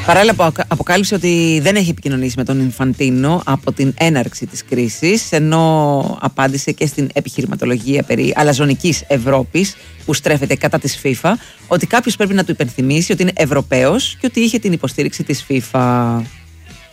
Παράλληλα, αποκάλυψε ότι δεν έχει επικοινωνήσει με τον Ινφαντίνο από την έναρξη της κρίσης, ενώ απάντησε και στην επιχειρηματολογία περί αλαζονικής Ευρώπης που στρέφεται κατά της FIFA, ότι κάποιος πρέπει να του υπενθυμίσει ότι είναι Ευρωπαίος και ότι είχε την υποστήριξη της FIFA.